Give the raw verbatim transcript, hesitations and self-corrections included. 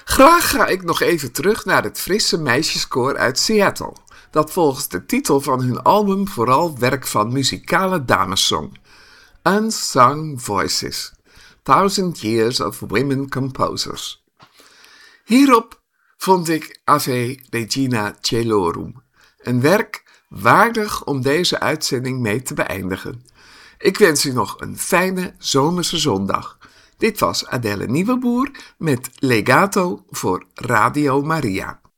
Graag ga ik nog even terug naar het frisse meisjeskoor uit Seattle, dat volgens de titel van hun album vooral werk van muzikale dameszong. Unsung Voices, Thousand Years of Women Composers. Hierop vond ik Ave Regina Coelorum, een werk waardig om deze uitzending mee te beëindigen. Ik wens u nog een fijne zomerse zondag. Dit was Adelle Nieuweboer met Legato voor Radio Maria.